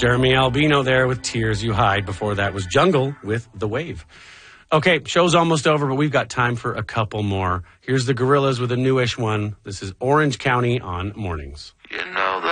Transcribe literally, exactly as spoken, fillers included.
Jeremy Albino there with Tears You Hide. Before that was Jungle with The Wave. Okay, show's almost over, but we've got time for a couple more. Here's the Gorillas with a newish one. This is Orange County on Mornings. You know